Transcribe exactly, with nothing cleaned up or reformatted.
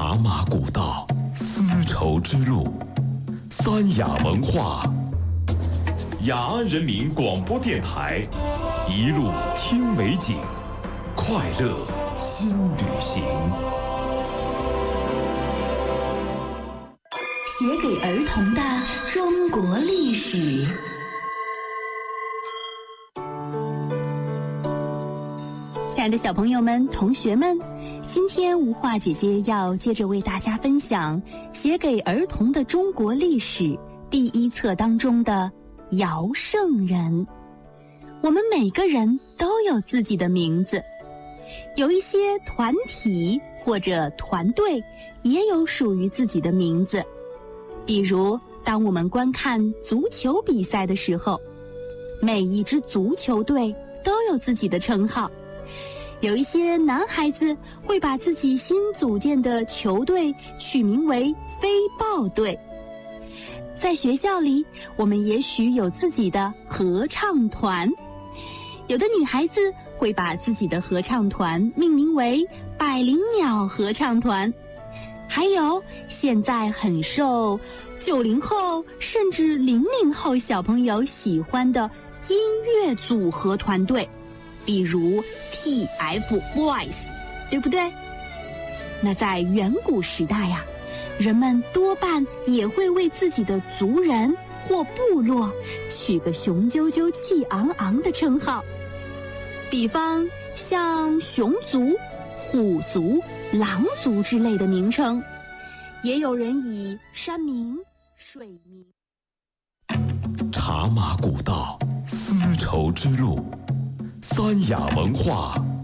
茶马古道，丝绸之路，三雅文化。雅安人民广播电台，一路听美景，快乐新旅行。 写给儿童的中国历史。亲爱的小朋友们、同学们，今天吴化姐姐要接着为大家分享写给儿童的中国历史第一册当中的尧圣人。我们每个人都有自己的名字，有一些团体或者团队也有属于自己的名字。比如当我们观看足球比赛的时候，每一支足球队都有自己的称号。有一些男孩子会把自己新组建的球队取名为飞豹队。在学校里，我们也许有自己的合唱团。有的女孩子会把自己的合唱团命名为百灵鸟合唱团。还有现在很受九零后甚至零零后小朋友喜欢的音乐组合团队，比如 T F Boys， 对不对？那在远古时代呀，人们多半也会为自己的族人或部落取个雄赳赳气昂昂的称号，比方像熊族、虎族、狼族之类的名称。也有人以山名、水名。 茶马古道，丝绸之路，三雅文化。